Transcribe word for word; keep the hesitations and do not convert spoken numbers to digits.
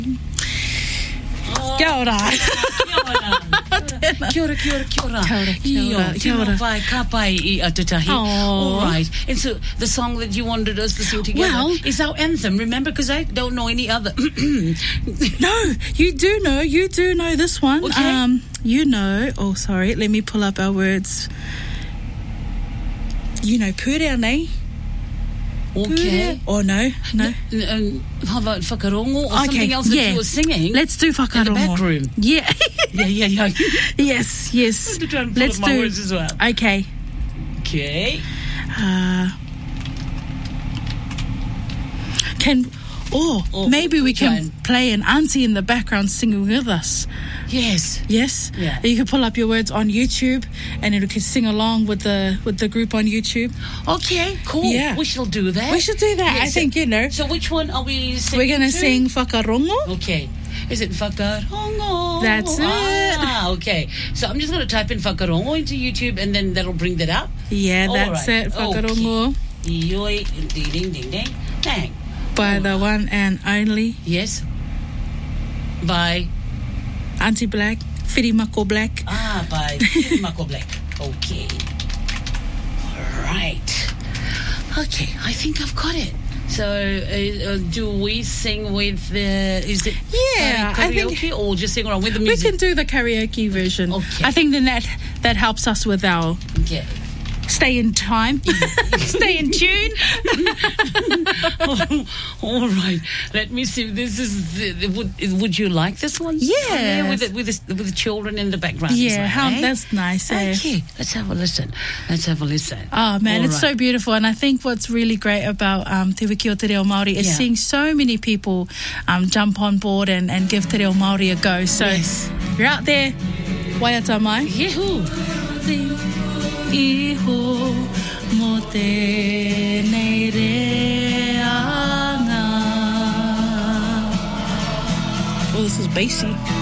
Kia ora. Kia ora, kia ora, kia ora. Kia ora, kia ora, kia ora. Pai, ka pai I Atutahi. All right. And so the song that you wanted us to sing together Well, is our anthem, remember? Because I don't know any other. No, you do know. You do know this one. Okay. Um, you know. Oh, sorry. Let me pull up our words. You know, pūrea nei. Okay. Pūrea. Oh, no. No. N- um, how about whakarongo or Okay, something else that yeah. you were singing? Let's do whakarongo. In the back room. Yeah. Yeah, yeah, yeah. Yes, yes. To try and pull Let's up my do. words as well. Okay. Okay. Uh, can or Oh, maybe we which can one? play an auntie in the background singing with us. Yes. Yes. Yeah. You can pull up your words on YouTube, and it can sing along with the with the group on YouTube. Okay, cool. Yeah. We shall do that. We should do that. Yeah, I so- think you know. So which one are we singing We're gonna to? sing whakarongo. Okay. Is it whakarongo? That's it. Ah, okay. So I'm just going to type in whakarongo into YouTube and then that'll bring that up. Yeah, All that's right. it. Whakarongo Yoi, ding, ding, ding, ding. Dang. by the one and only Yes. By, Auntie Black, Whirimako Black. ah, by Mako Black. Okay. All right. Okay, I think I've got it. So, uh, uh, do we sing with the, is it Yeah, I karaoke think or just sing around with the we music? can do the karaoke version. Okay. I think then that that helps us with our Okay. stay in time, stay in tune. Oh, all right. Let me see. This is. The, would Would you like this one? Yes. with the, with the, with the children in the background. as Yeah, well, how eh? that's nice. Eh? Okay, let's have a listen. Let's have a listen. Oh man, All it's so right. beautiful, and I think what's really great about um, Te Wiki o Te Reo Māori is Yeah. seeing so many people um, jump on board and, and give Te Reo Māori a go. So Yes. you're out there, waiata mai. Yehoo! Iho mo tēnei reanga. Oh, this is bassy.